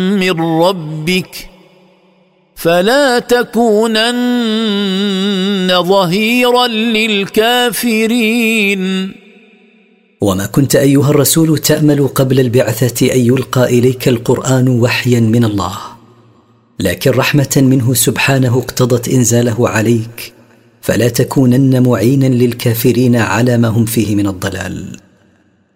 من ربك فلا تكونن ظهيرا للكافرين. وما كنت أيها الرسول تأمل قبل البعثة أن يلقى إليك القرآن وحيا من الله، لكن رحمة منه سبحانه اقتضت إنزاله عليك، فلا تكونن معينا للكافرين على ما هم فيه من الضلال.